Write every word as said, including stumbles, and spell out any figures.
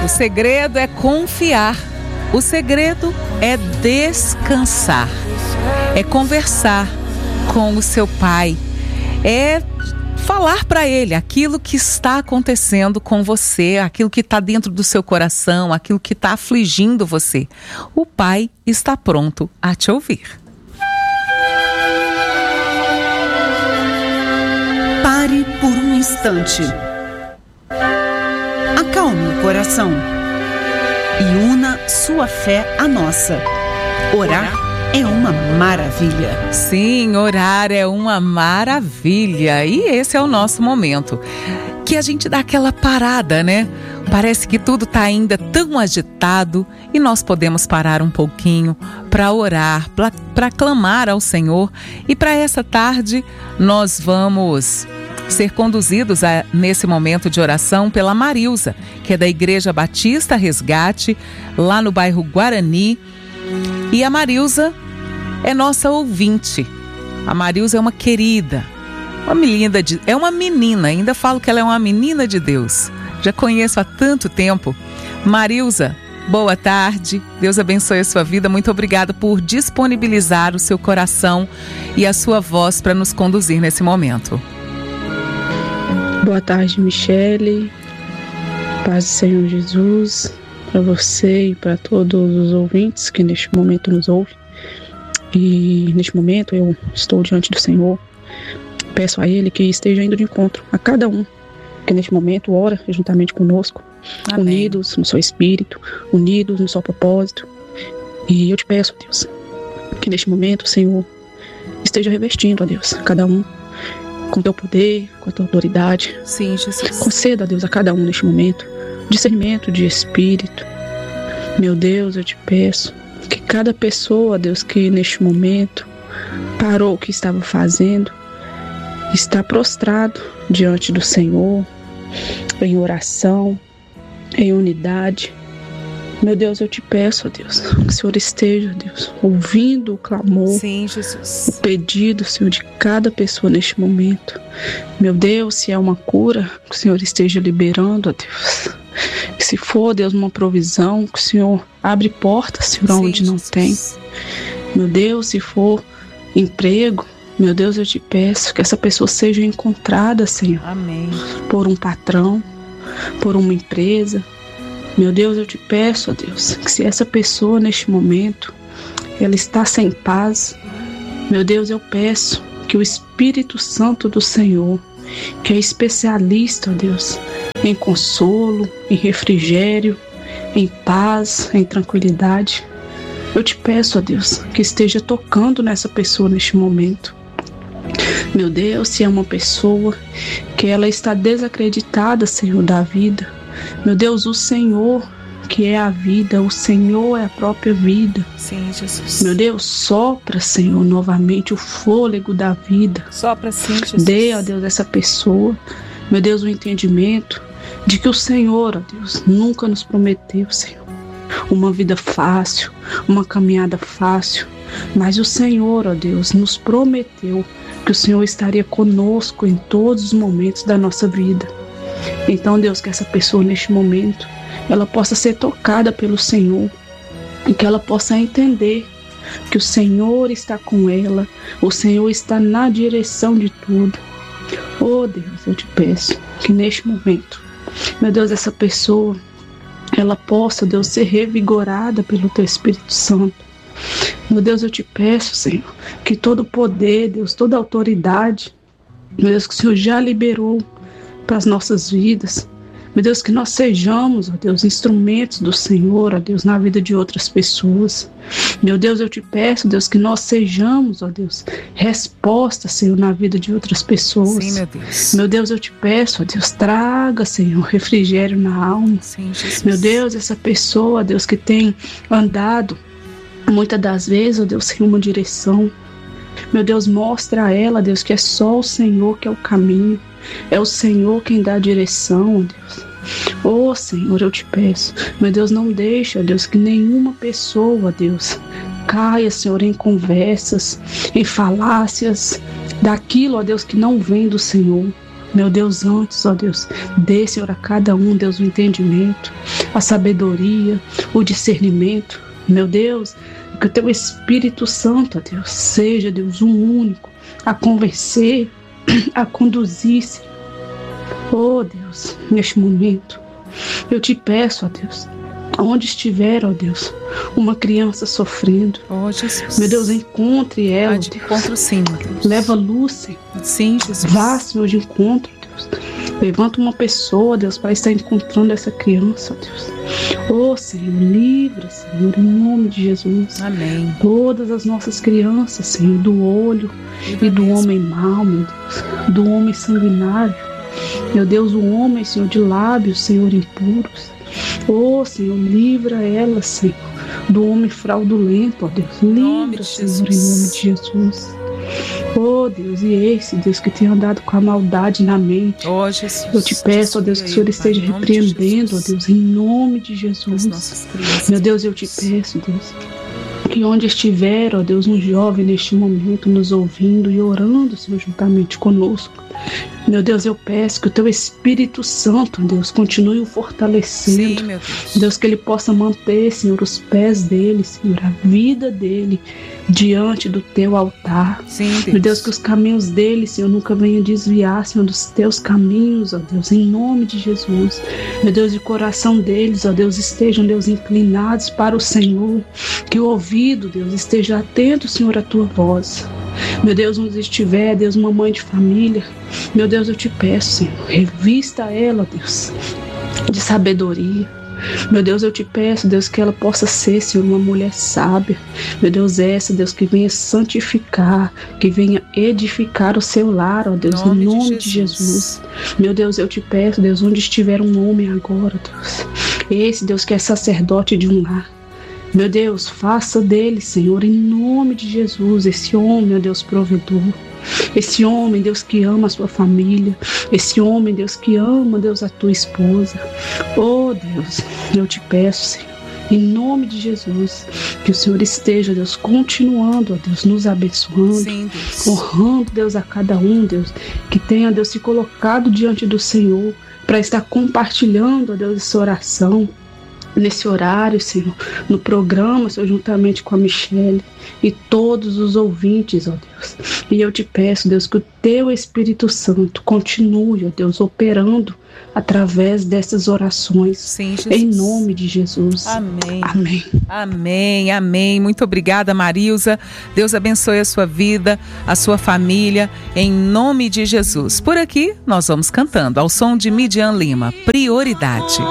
O segredo é confiar. O segredo é descansar. É conversar com o seu pai. É falar para ele aquilo que está acontecendo com você, aquilo que está dentro do seu coração, aquilo que está afligindo você. O pai está pronto a te ouvir. Pare por um instante. Acalme o coração e una sua fé à nossa. Orar é uma maravilha. Sim, orar é uma maravilha. E esse é o nosso momento. Que a gente dá aquela parada, né? Parece que tudo está ainda tão agitado e nós podemos parar um pouquinho para orar, para clamar ao Senhor. E para essa tarde nós vamos ser conduzidos a, nesse momento de oração pela Marilza, que é da Igreja Batista Resgate, lá no bairro Guarani. E a Marilza é nossa ouvinte. A Marilza é uma querida, uma menina de, é uma menina, ainda falo que ela é uma menina de Deus. Já conheço há tanto tempo. Marilza, boa tarde, Deus abençoe a sua vida. Muito obrigada por disponibilizar o seu coração e a sua voz para nos conduzir nesse momento. Boa tarde, Michele. Paz do Senhor Jesus para você e para todos os ouvintes que neste momento nos ouvem. E neste momento eu estou diante do Senhor. Peço a Ele que esteja indo de encontro a cada um que neste momento ora juntamente conosco. Amém. Unidos no seu espírito, unidos no seu propósito. E eu te peço, Deus, que neste momento o Senhor esteja revestindo, a Deus, a cada um com teu poder, com a tua autoridade. Sim, Jesus. Conceda, Deus, a cada um neste momento discernimento de espírito. Meu Deus, eu te peço que cada pessoa, Deus, que neste momento parou o que estava fazendo, está prostrado diante do Senhor, em oração, em unidade. Meu Deus, eu te peço, Deus, que o Senhor esteja, Deus, ouvindo o clamor, sim, Jesus, o pedido, Senhor, de cada pessoa neste momento. Meu Deus, se é uma cura, que o Senhor esteja liberando, ó Deus. Que se for, Deus, uma provisão, que o Senhor abre portas, Senhor, sim, onde não Jesus. Tem. Meu Deus, se for emprego, meu Deus, eu te peço que essa pessoa seja encontrada, Senhor. Amém. Por um patrão, por uma empresa. Meu Deus, eu te peço, ó Deus, que se essa pessoa neste momento, ela está sem paz, meu Deus, eu peço que o Espírito Santo do Senhor, que é especialista, ó Deus, em consolo, em refrigério, em paz, em tranquilidade, eu te peço, ó Deus, que esteja tocando nessa pessoa neste momento. Meu Deus, se é uma pessoa que ela está desacreditada, Senhor, da vida, meu Deus, o Senhor que é a vida, o Senhor é a própria vida. Sim, Jesus. Meu Deus, sopra, Senhor, novamente o fôlego da vida. Sopra, sim, Jesus. Dê, ó Deus, essa pessoa, meu Deus, o entendimento de que o Senhor, ó Deus, nunca nos prometeu, Senhor, uma vida fácil, uma caminhada fácil, mas o Senhor, ó Deus, nos prometeu que o Senhor estaria conosco em todos os momentos da nossa vida. Então, Deus, que essa pessoa neste momento, ela possa ser tocada pelo Senhor e que ela possa entender que o Senhor está com ela, o Senhor está na direção de tudo. Oh Deus, eu te peço que neste momento, meu Deus, essa pessoa, ela possa, Deus, ser revigorada pelo Teu Espírito Santo. Meu Deus, eu te peço, Senhor, que todo o poder, Deus, toda a autoridade, meu Deus, que o Senhor já liberou para as nossas vidas. Meu Deus, que nós sejamos, ó Deus, instrumentos do Senhor, ó Deus, na vida de outras pessoas. Meu Deus, eu te peço, Deus, que nós sejamos, ó Deus, resposta, Senhor, na vida de outras pessoas. Sim, meu Deus. Meu Deus, eu te peço, ó Deus, traga, Senhor, refrigério na alma. Sim, Jesus. Meu Deus, essa pessoa, ó Deus, que tem andado, muitas das vezes, ó Deus, sem uma direção. Meu Deus, mostra a ela, Deus, que é só o Senhor que é o caminho. É o Senhor quem dá a direção, ó Deus. Oh, Senhor, eu te peço. Meu Deus, não deixa, ó Deus, que nenhuma pessoa, ó Deus, caia, Senhor, em conversas, em falácias, daquilo, ó Deus, que não vem do Senhor. Meu Deus, antes, ó Deus, dê, Senhor, a cada um, Deus, o entendimento. a sabedoria, o discernimento. Meu Deus, que o teu Espírito Santo, ó Deus, seja, Deus, um único a convencer, a conduzir, Senhor. Oh Deus, neste momento, eu te peço, ó Deus, onde estiver, ó Deus, uma criança sofrendo, oh, Jesus. Meu Deus, encontre ela, de encontro, sim, Deus. Leva luz, Senhor. Sim, Jesus. Vá, Senhor, de encontro, Deus. Levanta uma pessoa, Deus, para estar encontrando essa criança, Deus. Oh, Senhor, livra, Senhor, em nome de Jesus. Amém. Todas as nossas crianças, Senhor, do olho livra e do mesmo. Homem mau, meu Deus, do homem sanguinário. Meu Deus, o homem, Senhor, de lábios, Senhor, impuros. Oh, Senhor, livra ela, Senhor, do homem fraudulento, ó Deus. Livra, Senhor, em nome de Jesus. Oh Deus, e esse Deus que tem andado com a maldade na mente, oh, Jesus, eu te peço, ó Deus, que o Senhor esteja repreendendo, ó Deus, em nome de Jesus. Meu Deus, eu te peço, Deus, que onde estiver, ó Deus, um jovem neste momento nos ouvindo e orando, Senhor, juntamente conosco, meu Deus, eu peço que o teu Espírito Santo, Deus, continue o fortalecendo. Sim, meu Deus. Deus, que ele possa manter, Senhor, os pés dele, Senhor, a vida dele diante do teu altar. Sim, Deus. Meu Deus, que os caminhos dele, Senhor, nunca venham desviar, Senhor, dos teus caminhos, ó Deus, em nome de Jesus. Meu Deus, de coração deles, ó Deus, estejam, Deus, inclinados para o Senhor. Que o ouvido, Deus, esteja atento, Senhor, à tua voz. Meu Deus, onde estiver, Deus, uma mãe de família, meu Deus, eu te peço, Senhor, revista ela, Deus, de sabedoria. Meu Deus, eu te peço, Deus, que ela possa ser, Senhor, uma mulher sábia. Meu Deus, essa, Deus, que venha santificar, que venha edificar o seu lar, ó Deus, em nome, nome de, Jesus. de Jesus. Meu Deus, eu te peço, Deus, onde estiver um homem agora, Deus, esse, Deus, que é sacerdote de um lar. Meu Deus, faça dele, Senhor, em nome de Jesus, esse homem, meu Deus, provedor. Esse homem, Deus, que ama a sua família. Esse homem, Deus, que ama, Deus, a tua esposa. Oh, Deus, eu te peço, Senhor, em nome de Jesus, que o Senhor esteja, Deus, continuando, ó Deus, nos abençoando. Sim, Deus. Honrando, Deus, a cada um, Deus, que tenha, Deus, se colocado diante do Senhor para estar compartilhando, ó Deus, essa oração. Nesse horário, Senhor, no programa, Senhor, juntamente com a Michele e todos os ouvintes, ó Deus. E eu te peço, Deus, que o teu Espírito Santo continue, ó Deus, operando através dessas orações. Sim, Jesus. Em nome de Jesus. Amém. Amém. Amém, amém. Muito obrigada, Marilza. Deus abençoe a sua vida, a sua família, em nome de Jesus. Por aqui, nós vamos cantando ao som de Midian Lima, Prioridade.